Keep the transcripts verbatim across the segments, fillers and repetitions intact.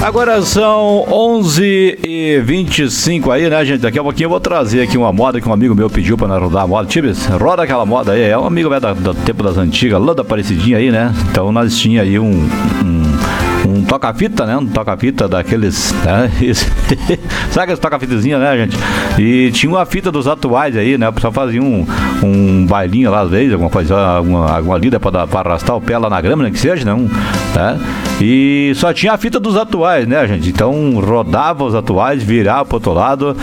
Agora são onze e vinte e cinco aí, né, gente? Daqui a pouquinho eu vou trazer aqui uma moda que um amigo meu pediu pra nós rodar a moda. Tibes, roda aquela moda aí. É um amigo velho da, do tempo das antigas, lá da Aparecidinha aí, né? Então nós tinha aí um... um Um toca-fita, né? Um toca-fita daqueles... Né? Sabe aqueles toca-fitazinhos, né, gente? E tinha uma fita dos atuais aí, né? O pessoal fazia um, um bailinho lá, às vezes, alguma coisa, alguma, alguma lida pra, pra arrastar o pé lá na grama, né? Que seja, né? Um, né? E só tinha a fita dos atuais, né, gente? Então rodava os atuais, virava pro outro lado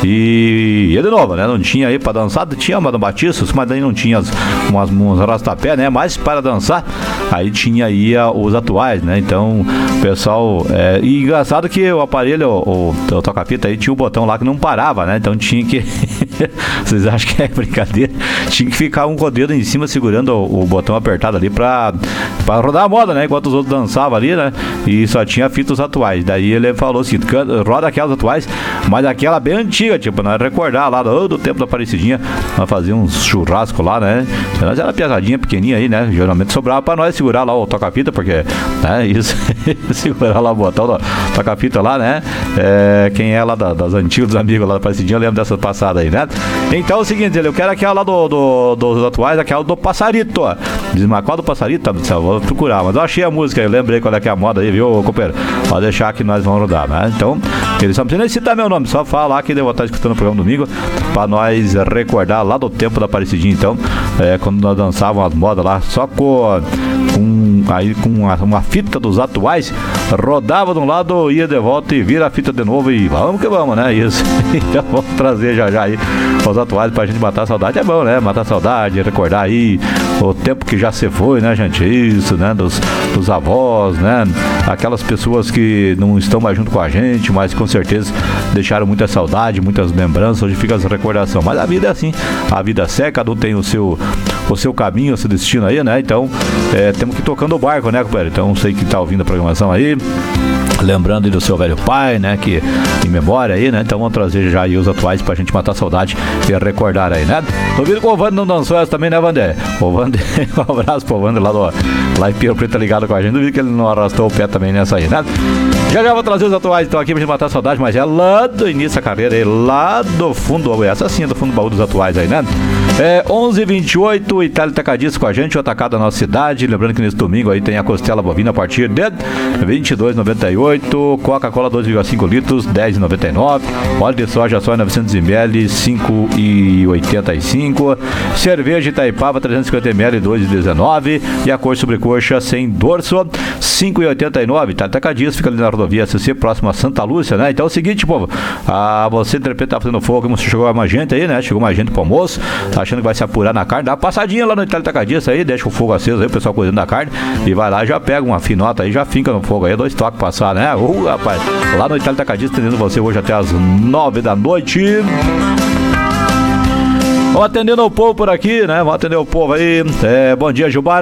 e ia de novo, né? Não tinha aí pra dançar, tinha uma batiços, mas daí não tinha as, umas, uns arrastapé, né? Mas para dançar, aí tinha aí os atuais, né? Então, o pessoal... É, e engraçado que o aparelho, o, o, o toca-fita aí, tinha um botão lá que não parava, né? Então tinha que... Vocês acham que é brincadeira? Tinha que ficar um com o dedo em cima segurando o, o botão apertado ali pra, pra rodar a moda, né? Enquanto os outros dançavam ali, né? E só tinha fitas atuais. Daí ele falou assim, roda aquelas atuais, mas aquela bem antiga, tipo, nós recordar lá do, do tempo da Aparecidinha, nós fazíamos uns churrasco lá, né? Nós era piazadinha pequenininha aí, né? Geralmente sobrava pra nós segurar lá o toca-fita, porque, né? Isso, segurar lá o botão do toca-fita lá, né? É, quem é lá da, das antigas, dos amigos lá da Aparecidinha, lembra dessa passada aí, né? Então é o seguinte, eu quero aquela lá do, do, dos atuais, aquela do Passarito, ó. Diz, mas qual do Passarito? Vou procurar, mas eu achei a música, eu lembrei qual é que é a moda aí, viu, companheiro? Pode deixar que nós vamos rodar, né? Então, eles só não precisam nem citar meu nome, só falar lá que eu vou estar escutando o programa domingo pra nós recordar lá do tempo da Aparecidinha, então, é, quando nós dançávamos as modas lá, só com, com, aí, com uma, uma fita dos atuais, rodava de um lado, ia de volta e vira a fita de novo e vamos que vamos, né? Isso. Então vamos trazer já já aí os atuais pra gente matar a saudade. É bom, né? Matar a saudade, recordar aí o tempo que já se foi, né, gente? Isso, né? Dos, dos avós, né? Aquelas pessoas que não estão mais junto com a gente, mas com certeza deixaram muita saudade, muitas lembranças, hoje fica as recordações. Mas a vida é assim, a vida seca, cada um tem o seu, o seu caminho, o seu destino aí, né? Então, é, temos que ir tocando o barco, né, companheiro? Então, sei que tá ouvindo a programação aí, lembrando aí do seu velho pai, né, que em memória aí, né, então vamos trazer já aí os atuais pra gente matar a saudade e recordar aí, né. Tô vendo que o Wander não dançou essa também, né, Wander? O Wander, um abraço pro Wander lá, do, lá em Pio Preto ligado com a gente, duvido que ele não arrastou o pé também nessa aí, né. Já já vou trazer os atuais então aqui pra gente matar a saudade, mas é lá do início da carreira aí, lá do fundo, essa sim é do fundo do baú dos atuais aí, né. É onze e vinte e oito, Itália Tacadista com a gente, o atacado da nossa cidade, lembrando que nesse domingo aí tem a costela bovina a partir de vinte e dois reais e noventa e oito, Coca-Cola dois vírgula cinco litros, dez reais e noventa e nove, óleo de soja só novecentos mililitros, cinco reais e oitenta e cinco, cerveja Itaipava trezentos e cinquenta mililitros, dois reais e dezenove, e a coxa sobre coxa sem dorso, cinco reais e oitenta e nove, Itália Tacadista, fica ali na rodovia C C, próximo a Santa Lúcia, né? Então é o seguinte, povo, a você de repente tá fazendo fogo, como chegou mais gente aí, né? Chegou mais gente pro almoço, tá achando que vai se apurar na carne, dá uma passadinha lá no Itália Tacadista aí, deixa o fogo aceso aí, o pessoal cozinhando a carne, e vai lá, já pega uma finota aí, já finca no fogo aí, dois toques passar, né? Uh, rapaz, lá no Itália Tacadista, atendendo você hoje até as nove da noite. Vamos atendendo o povo por aqui, né? Vamos atender o povo aí. É, bom dia, Gilmar.